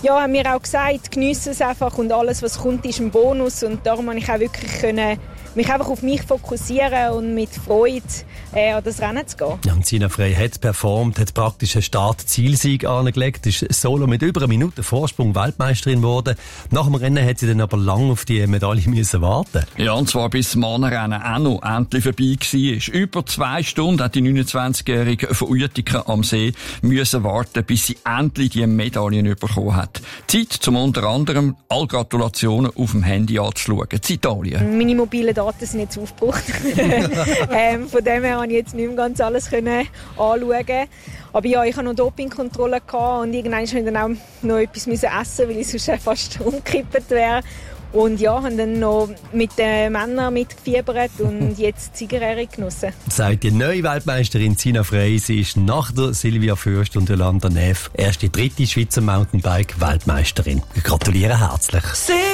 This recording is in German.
Ja, haben mir auch gesagt, geniessen es einfach und alles, was kommt, ist ein Bonus. Und darum konnte ich auch wirklich mich einfach auf mich fokussieren und mit Freude an das Rennen zu gehen. Ja, Sina Frey hat performt, hat praktisch einen Start-Zielsieg angelegt, ist solo mit über 1 Minute Vorsprung Weltmeisterin geworden. Nach dem Rennen hat sie dann aber lange auf die Medaille müssen warten. Ja, und zwar bis das Mannenrennen auch noch endlich vorbei war. Über 2 Stunden hat die 29-Jährige von Uetica am See müssen warten, bis sie endlich die Medaillen bekommen hat. Zeit, um unter anderem alle Gratulationen auf dem Handy anzuschauen. Italien. Meine mobilen Daten sind jetzt aufgebraucht. Von dem her konnte ich jetzt nicht mehr ganz alles anschauen. Aber ja, ich hatte noch Dopingkontrollen und irgendwann musste ich dann auch noch etwas essen, weil ich sonst fast umgekippt wäre. Und ja, haben dann noch mit den Männern mitgefiebert und jetzt Siegerehrung genossen. Sagt die neue Weltmeisterin Sina Frey. Sie ist nach der Silvia Fürst und Yolanda Neff erst die 3. Schweizer Mountainbike-Weltmeisterin. Wir gratulieren herzlich.